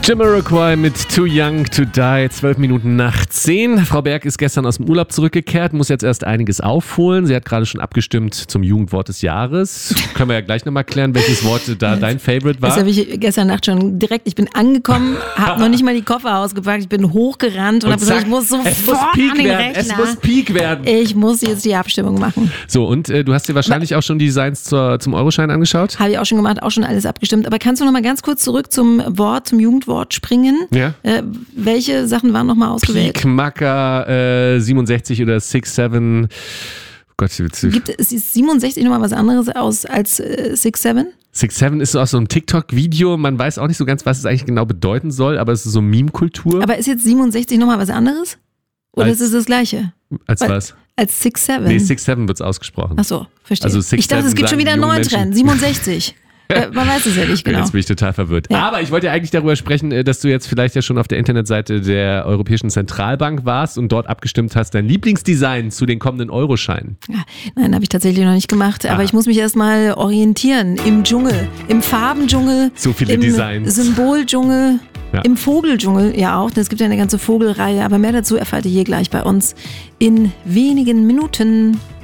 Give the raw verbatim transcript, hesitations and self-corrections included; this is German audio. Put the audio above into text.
Jamiroquai mit Too Young to Die, zwölf Minuten nach zehn. Frau Berg ist gestern aus dem Urlaub zurückgekehrt, muss jetzt erst einiges aufholen. Sie hat gerade schon abgestimmt zum Jugendwort des Jahres. Können wir ja gleich nochmal klären, welches Wort da dein Favorite war. Das habe ich gestern Nacht schon direkt, ich bin angekommen, habe noch nicht mal die Koffer ausgepackt, ich bin hochgerannt und, und habe gesagt, ich muss sofort es muss Peak an den werden, Rechner. Es muss Peak werden. Ich muss jetzt die Abstimmung machen. So, und äh, du hast dir wahrscheinlich auch schon die Designs zur, zum Euroschein angeschaut? Habe ich auch schon gemacht, auch schon alles abgestimmt. Aber kannst du noch mal ganz kurz zurück zum Wort, zum Jugendwort springen? Ja. Äh, welche Sachen waren nochmal ausgewählt? Peak, Macker, äh, siebenundsechzig oder six seven. Gott, gibt es ist siebenundsechzig nochmal was anderes aus als äh, six seven? six seven ist so aus so einem TikTok-Video. Man weiß auch nicht so ganz, was es eigentlich genau bedeuten soll, aber es ist so Meme-Kultur. Aber ist jetzt siebenundsechzig nochmal was anderes? Oder als, ist es das Gleiche? Als Weil, was? Als six seven? Nee, six seven wird es ausgesprochen. Ach so, verstehe. Also six, ich dachte, es gibt schon wieder einen neuen Trend. siebenundsechzig. Äh, man weiß es ja nicht genau. Jetzt bin ich total verwirrt. Ja. Aber ich wollte ja eigentlich darüber sprechen, dass du jetzt vielleicht ja schon auf der Internetseite der Europäischen Zentralbank warst und dort abgestimmt hast, dein Lieblingsdesign zu den kommenden Euroscheinen. Ja, nein, habe ich tatsächlich noch nicht gemacht. Aber Aha. ich muss mich erstmal orientieren im Dschungel, im Farbendschungel, so viele im Designs. Symboldschungel, ja. im Vogeldschungel ja auch. Es gibt ja eine ganze Vogelreihe, aber mehr dazu erfahrt ihr hier gleich bei uns in wenigen Minuten.